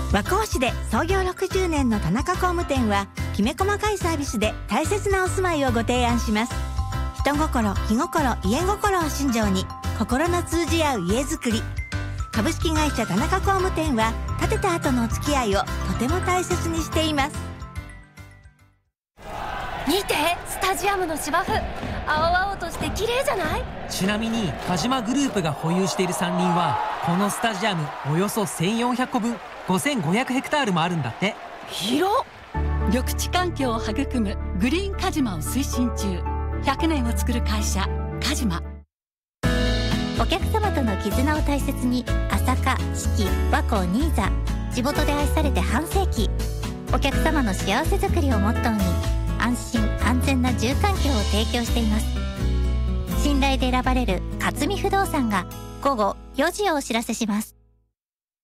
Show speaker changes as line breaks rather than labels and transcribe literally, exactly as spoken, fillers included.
和光市で創業ろくじゅうねんの田中工務店は、きめ細かいサービスで大切なお住まいをご提案します。人心、気心、家心を信条に、心の通じ合う家づくり。株式会社田中工務店は、建てた後のお付き合いをとても大切にしています。
見て、スタジアムの芝生、青々として綺麗じゃない？
ちなみに鹿島グループが保有している山林は、このスタジアムおよそせんよんひゃっこぶん、ごせんごひゃくヘクタールもあるんだって。
広っ。
緑地環境を育むグリーン鹿島を推進中。ひゃくねんを作る会社鹿島。
お客様との絆を大切に、朝霞、四季、和光、新座。地元で愛されて半世紀。お客様の幸せづくりをモットーに、安心安全な住環境を提供しています。信頼で選ばれる勝見不動産が午後よじをお知らせします。